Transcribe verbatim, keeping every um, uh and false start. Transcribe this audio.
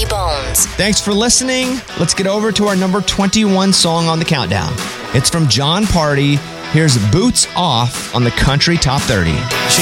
Funky Bones. Thanks for listening. Let's get over to our number twenty-one song on the countdown. It's from John Party. Here's Boots Off on the Country Top thirty. She